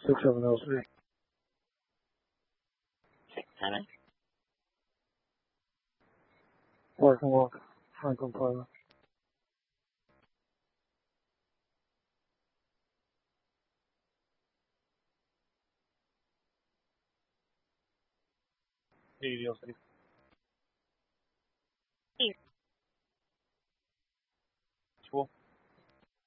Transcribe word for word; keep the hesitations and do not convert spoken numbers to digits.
six seven oh three. Alright. Park and Walk, Franklin Plaza. eighty oh three.